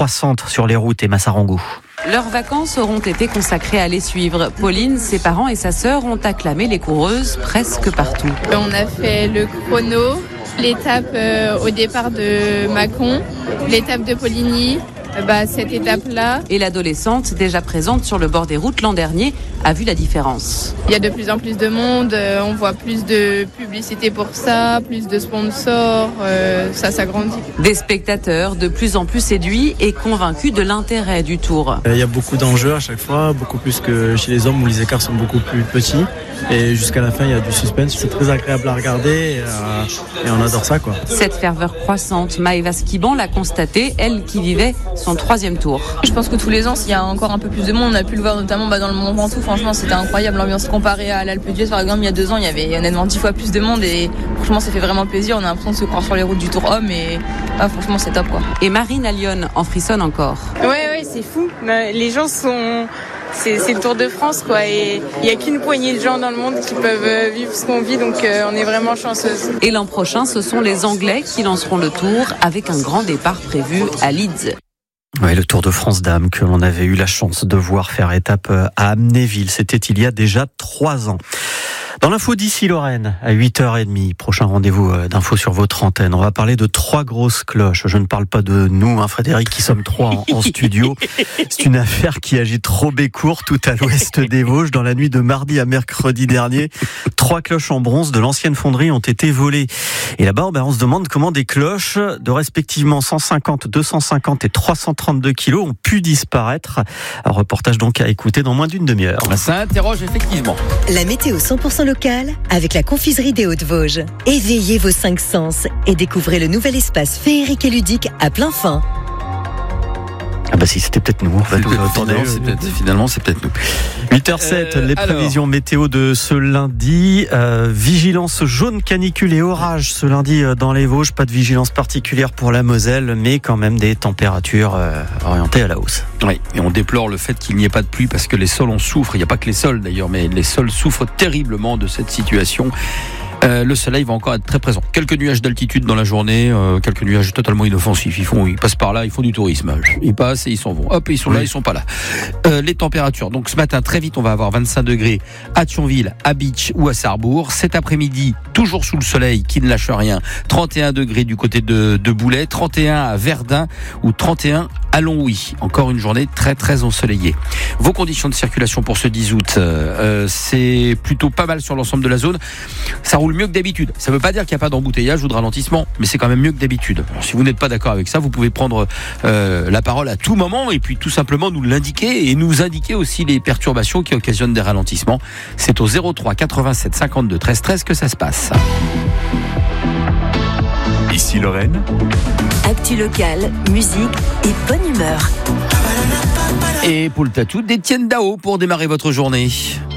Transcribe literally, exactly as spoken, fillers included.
croissante sur les routes, Emma Sarangou. Leurs vacances auront été consacrées à les suivre. Pauline, ses parents et sa sœur ont acclamé les coureuses presque partout. On a fait le chrono, l'étape euh, au départ de Mâcon, l'étape de Poligny. Bah, cette étape-là. Et l'adolescente, déjà présente sur le bord des routes l'an dernier, a vu la différence. Il y a de plus en plus de monde, euh, on voit plus de publicité pour ça, plus de sponsors, euh, ça s'agrandit. Des spectateurs de plus en plus séduits et convaincus de l'intérêt du Tour. Il y a beaucoup d'enjeux à chaque fois, beaucoup plus que chez les hommes où les écarts sont beaucoup plus petits. Et jusqu'à la fin, il y a du suspense. C'est très agréable à regarder et, euh, et on adore ça, quoi. Cette ferveur croissante, Maëva Skiban l'a constatée, elle qui vivait son troisième tour. Je pense que tous les ans, il y a encore un peu plus de monde. On a pu le voir notamment bah, dans le Mont Ventoux. Franchement, c'était incroyable l'ambiance comparée à l'Alpe d'Huez. Par exemple, il y a deux ans, il y avait honnêtement dix fois plus de monde et franchement, ça fait vraiment plaisir. On a l'impression de se croire sur les routes du Tour Homme et ah, franchement, c'est top, quoi. Et Marine à Lyon en frissonne encore. Ouais, ouais, c'est fou. Les gens sont... C'est, c'est le Tour de France, quoi, et il n'y a qu'une poignée de gens dans le monde qui peuvent vivre ce qu'on vit, donc euh, on est vraiment chanceuse. Et l'an prochain, ce sont les Anglais qui lanceront le Tour avec un grand départ prévu à Leeds. Oui, le Tour de France dames que l'on avait eu la chance de voir faire étape à Amnéville. C'était il y a déjà trois ans. Dans l'info d'ici Lorraine, à huit heures trente, prochain rendez-vous d'info sur votre antenne. On va parler de trois grosses cloches. Je ne parle pas de nous, hein, Frédéric, qui sommes trois en, en studio. C'est une affaire qui agite Robécourt, tout à l'ouest des Vosges. Dans la nuit de mardi à mercredi dernier, trois cloches en bronze de l'ancienne fonderie ont été volées. Et là-bas, ben, on se demande comment des cloches de respectivement cent cinquante, deux cent cinquante et trois cent trente-deux kilos ont pu disparaître. Un reportage donc à écouter dans moins d'une demi-heure. Ça interroge effectivement. La météo cent pour cent locale avec la confiserie des Hauts-de-Vosges. Éveillez vos cinq sens et découvrez le nouvel espace féerique et ludique à plein fin. Ah bah si, c'était peut-être nous. En fait, finalement, c'est peut-être, finalement, c'est peut-être nous. huit heures sept, euh, les prévisions alors. Météo de ce lundi. Euh, vigilance jaune, canicule et orage ce lundi dans les Vosges. Pas de vigilance particulière pour la Moselle, mais quand même des températures euh, orientées à la hausse. Oui, et on déplore le fait qu'il n'y ait pas de pluie parce que les sols en souffrent. Il n'y a pas que les sols d'ailleurs, mais les sols souffrent terriblement de cette situation. Euh, le soleil va encore être très présent. Quelques nuages d'altitude dans la journée, euh, quelques nuages totalement inoffensifs. Ils font, ils passent par là, ils font du tourisme. Ils passent et ils s'en vont. Hop, ils sont oui. là, ils sont pas là. Euh, les températures. Donc ce matin, très vite, on va avoir vingt-cinq degrés à Thionville, à Bitche ou à Sarrebourg. Cet après-midi, toujours sous le soleil, qui ne lâche rien. trente et un degrés du côté de, de Boulay, trente et un à Verdun ou trente et un à Longwy. Encore une journée très très ensoleillée. Vos conditions de circulation pour ce dix août, euh, c'est plutôt pas mal sur l'ensemble de la zone. Ça roule mieux que d'habitude. Ça ne veut pas dire qu'il n'y a pas d'embouteillage ou de ralentissement, mais c'est quand même mieux que d'habitude. Alors, si vous n'êtes pas d'accord avec ça, vous pouvez prendre euh, la parole à tout moment et puis tout simplement nous l'indiquer et nous indiquer aussi les perturbations qui occasionnent des ralentissements. C'est au zéro trois quatre-vingt-sept cinquante-deux treize treize que ça se passe. Ici Lorraine. Actu locale, musique et bonne humeur. Et pour le tatou d'Étienne Dao pour démarrer votre journée.